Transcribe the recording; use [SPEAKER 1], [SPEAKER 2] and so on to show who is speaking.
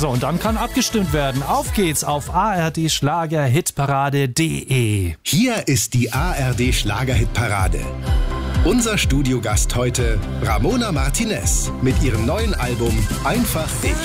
[SPEAKER 1] So, und dann kann abgestimmt werden. Auf geht's auf ardschlagerhitparade.de.
[SPEAKER 2] Hier ist die ARD Schlagerhitparade. Unser Studiogast heute Ramona Martinez mit ihrem neuen Album Einfach Ich.